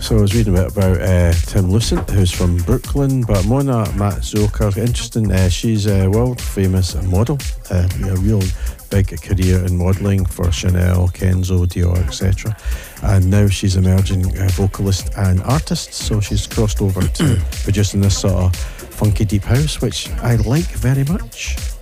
So I was reading a bit about Tim Lucent, who's from Brooklyn, but Mona Matsuoka, interesting. She's a world famous model, a real big career in modelling for Chanel, Kenzo, Dior, etc. And now she's emerging vocalist and artist, so she's crossed over to producing this sort of funky deep house, which I like very much.